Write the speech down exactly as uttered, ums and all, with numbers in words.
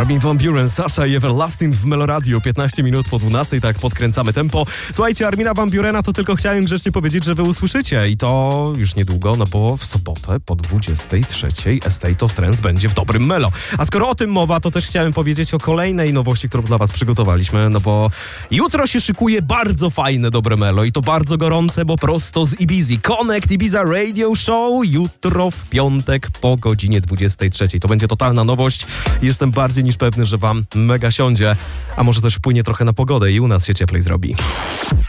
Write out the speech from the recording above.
Armin van Buuren, Sasha i Everlasting w Meloradiu. piętnaście minut po dwunastej, tak podkręcamy tempo. Słuchajcie, Armina van Buurena to tylko chciałem grzecznie powiedzieć, że wy usłyszycie i to już niedługo, no bo w sobotę po dwudziestej trzeciej Estate of Trance będzie w dobrym Melo. A skoro o tym mowa, to też chciałem powiedzieć o kolejnej nowości, którą dla was przygotowaliśmy, no bo jutro się szykuje bardzo fajne dobre Melo i to bardzo gorące, bo prosto z Ibizy. Connect Ibiza Radio Show jutro w piątek po godzinie dwudziestej trzeciej. To będzie totalna nowość. Jestem bardziej niż pewny, że wam mega siądzie, a może też wpłynie trochę na pogodę i u nas się cieplej zrobi.